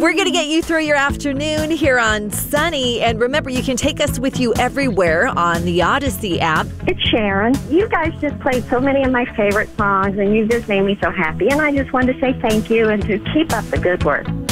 We're going to get you through your afternoon here on Sunny. And remember, you can take us with you everywhere on the Odyssey app. It's Sharon. You guys just played so many of my favorite songs, and you just made me so happy. And I just wanted to say thank you and to keep up the good work.